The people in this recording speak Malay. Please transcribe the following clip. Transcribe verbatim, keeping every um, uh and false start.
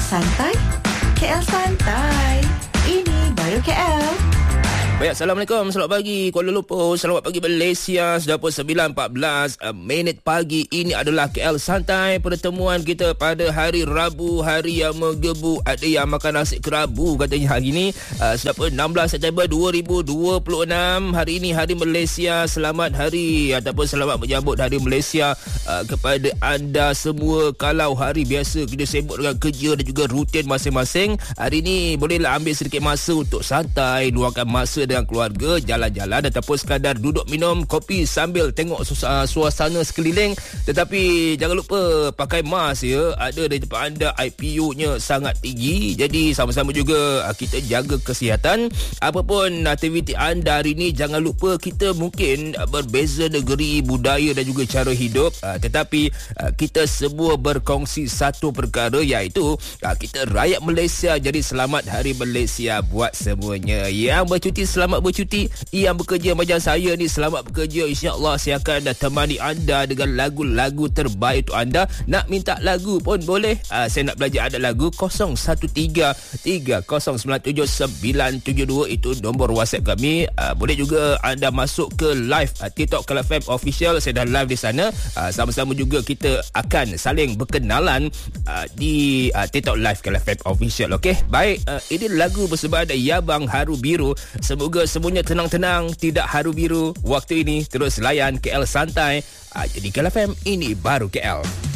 Santai, K L Santai. Ini baru K L. Baik, Assalamualaikum, selamat pagi Kuala Lumpur, selamat pagi Malaysia. Sudah pun sembilan empat belas minit pagi. Ini adalah K L Santai, pertemuan kita pada hari Rabu, hari yang menggebu. Ada yang makan nasi kerabu katanya hari ini. uh, Sudah pun enam belas September dua ribu dua puluh enam. Hari ini Hari Malaysia. Selamat hari ataupun selamat menyambut Hari Malaysia uh, kepada anda semua. Kalau hari biasa kita sibuk dengan kerja dan juga rutin masing-masing, hari ini bolehlah ambil sedikit masa untuk santai, luangkan masa dengan keluarga, jalan-jalan ataupun sekadar duduk minum kopi sambil tengok suasana sekeliling. Tetapi jangan lupa pakai mask ya. Ada di depan anda I P U-nya sangat tinggi. Jadi sama-sama juga kita jaga kesihatan. Apapun aktiviti anda hari ini, jangan lupa kita mungkin berbeza negeri, budaya dan juga cara hidup, tetapi kita semua berkongsi satu perkara, iaitu kita rakyat Malaysia. Jadi selamat Hari Malaysia buat semuanya. Yang bercuti selamat bercuti. Yang bekerja macam saya ni selamat bekerja. InsyaAllah saya akan temani anda dengan lagu-lagu terbaik untuk anda. Nak minta lagu pun boleh. uh, Saya nak belajar ada lagu. Kosong satu tiga tiga kosong sembilan tujuh sembilan tujuh dua itu nombor WhatsApp kami. uh, Boleh juga anda masuk ke live uh, TikTok K L F M Official. Saya dah live di sana. uh, Sama-sama juga kita akan saling berkenalan uh, di uh, TikTok Live K L F M Official. Okey, baik. uh, Ini lagu bersebut Yabang Haru Biru. Semoga semuanya tenang-tenang, tidak haru biru waktu ini. Terus layan K L Santai. Ah, jadi K L F M, ini baru K L.